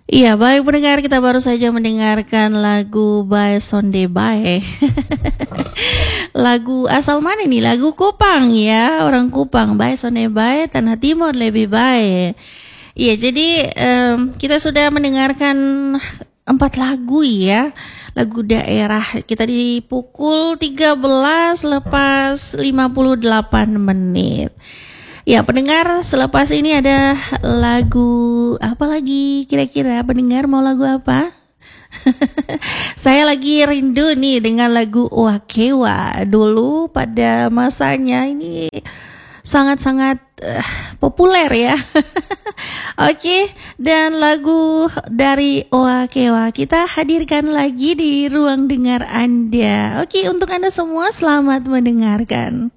Iya, baik pendengar, kita baru saja mendengarkan lagu by Sonde Bae. Lagu asal mana nih? Lagu Kupang ya, orang Kupang. Bae Sonde Bae, Tanah Timur lebih baik. Iya, jadi kita sudah mendengarkan 4 lagu ya. Lagu daerah kita di pukul 13 lepas 58 menit. Ya, pendengar, selepas ini ada lagu apa lagi? Kira-kira pendengar mau lagu apa? Saya lagi rindu nih dengan lagu Wakewa. Dulu pada masanya ini sangat-sangat populer ya. Oke, dan lagu dari Wakewa kita hadirkan lagi di ruang dengar Anda. Oke, untuk Anda semua selamat mendengarkan.